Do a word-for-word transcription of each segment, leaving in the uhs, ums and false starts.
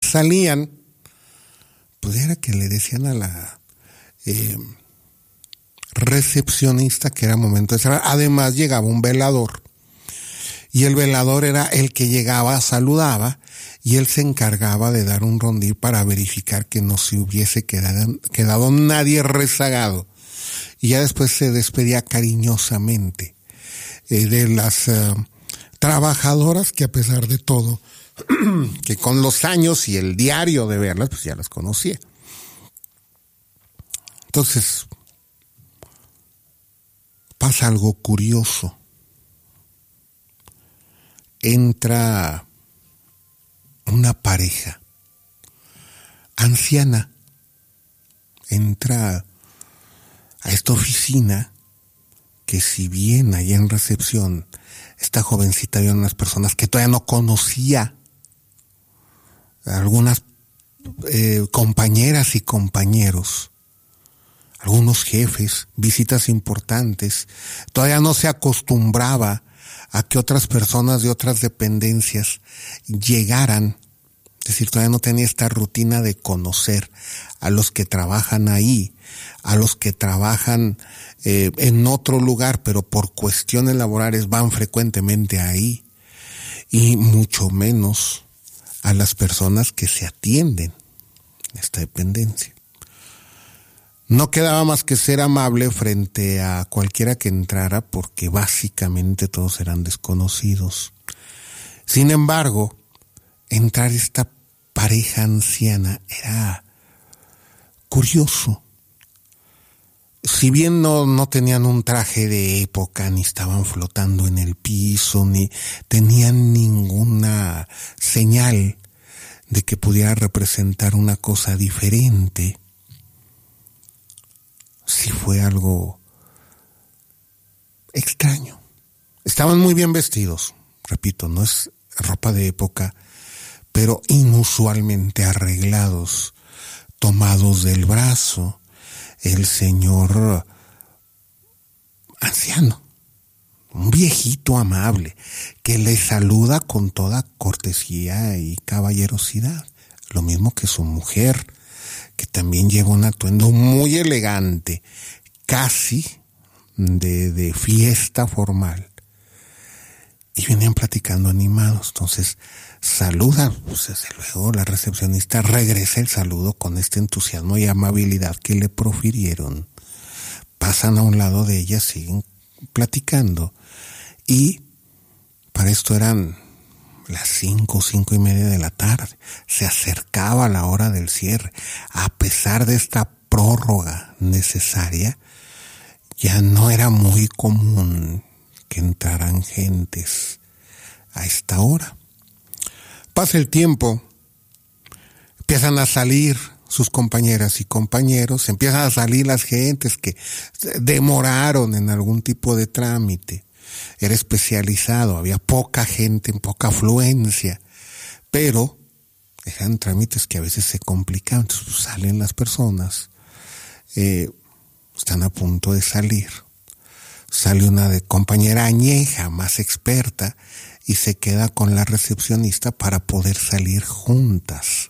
salían, pues era que le decían a la eh, recepcionista que era momento de cerrar. Además llegaba un velador, y el velador era el que llegaba, saludaba, y él se encargaba de dar un rondín para verificar que no se hubiese quedado, quedado nadie rezagado. Y ya después se despedía cariñosamente eh, de las uh, trabajadoras que, a pesar de todo, que con los años y el diario de verlas, pues ya las conocía. Entonces, pasa algo curioso. Entra una pareja anciana, entra a esta oficina, que si bien allá en recepción esta jovencita había unas personas que todavía no conocía, algunas eh, compañeras y compañeros, algunos jefes, visitas importantes, todavía no se acostumbraba a que otras personas de otras dependencias llegaran. Es decir, todavía no tenía esta rutina de conocer a los que trabajan ahí, a los que trabajan eh, en otro lugar, pero por cuestiones laborales van frecuentemente ahí, y mucho menos a las personas que se atienden en esta dependencia. No quedaba más que ser amable frente a cualquiera que entrara, porque básicamente todos eran desconocidos. Sin embargo, entrar esta pareja anciana era curioso. Si bien no, no tenían un traje de época, ni estaban flotando en el piso, ni tenían ninguna señal de que pudiera representar una cosa diferente, sí fue algo extraño. Estaban muy bien vestidos, repito, no es ropa de época, pero inusualmente arreglados, tomados del brazo, el señor anciano, un viejito amable, que le saluda con toda cortesía y caballerosidad, lo mismo que su mujer, que también lleva un atuendo muy elegante, casi de, de fiesta formal. Y venían platicando animados. Entonces saluda, pues desde luego la recepcionista regresa el saludo con este entusiasmo y amabilidad que le profirieron. Pasan a un lado de ella, siguen platicando, y para esto eran las cinco, cinco y media de la tarde. Se acercaba la hora del cierre. A pesar de esta prórroga necesaria, ya no era muy común que entraran gentes a esta hora. Pasa el tiempo, empiezan a salir sus compañeras y compañeros, empiezan a salir las gentes que demoraron en algún tipo de trámite. Era especializado, había poca gente, poca afluencia, pero eran trámites que a veces se complicaban. Entonces, salen las personas, eh, están a punto de salir. Sale una de compañera añeja, más experta, y se queda con la recepcionista para poder salir juntas.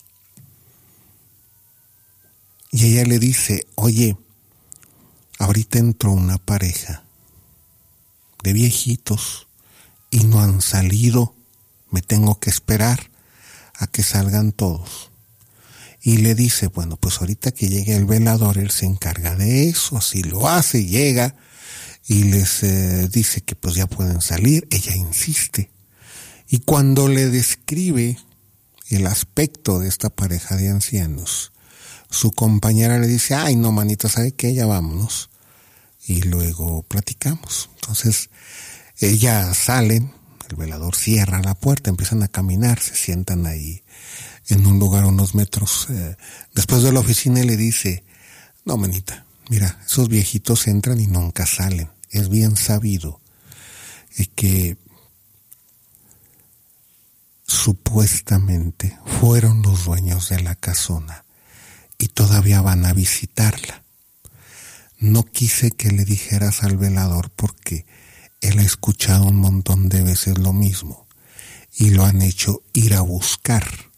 Y ella le dice, oye, ahorita entró una pareja de viejitos y no han salido, me tengo que esperar a que salgan todos. Y le dice, bueno, pues ahorita que llegue el velador, él se encarga de eso. Así lo hace, llega y les eh, dice que pues ya pueden salir. Ella insiste, y cuando le describe el aspecto de esta pareja de ancianos, su compañera le dice, ay no manita, ¿sabe qué? Ya vámonos y luego platicamos. Entonces ellas salen, el velador cierra la puerta, empiezan a caminar, se sientan ahí en un lugar unos metros eh, después de la oficina, y le dice, no manita, mira, esos viejitos entran y nunca salen. Es bien sabido eh, que supuestamente fueron los dueños de la casona y todavía van a visitarla. No quise que le dijeras al velador porque él ha escuchado un montón de veces lo mismo y lo han hecho ir a buscar.